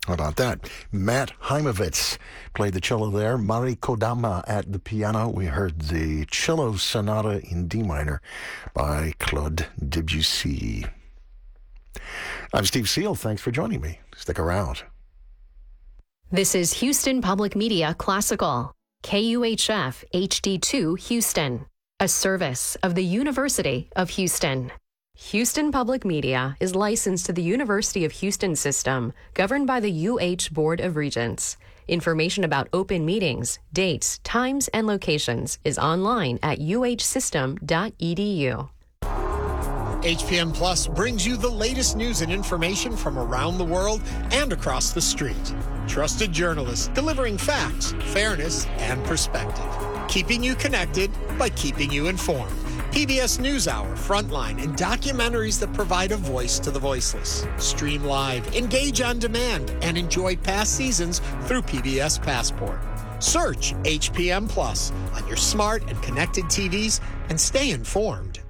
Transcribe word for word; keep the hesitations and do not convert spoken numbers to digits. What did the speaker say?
How about that? Matt Heimovitz played the cello there. Mari Kodama at the piano. We heard the cello sonata in D minor by Claude Debussy. I'm Steve Seal. Thanks for joining me. Stick around. This is Houston Public Media Classical, K U H F H D two Houston, a service of the University of Houston. Houston Public Media is licensed to the University of Houston system, governed by the U H Board of Regents. Information about open meetings, dates, times, and locations is online at u h system dot e d u. H P M Plus brings you the latest news and information from around the world and across the street. Trusted journalists delivering facts, fairness, and perspective. Keeping you connected by keeping you informed. P B S NewsHour, Frontline, and documentaries that provide a voice to the voiceless. Stream live, engage on demand, and enjoy past seasons through P B S Passport. Search H P M Plus on your smart and connected T Vs and stay informed.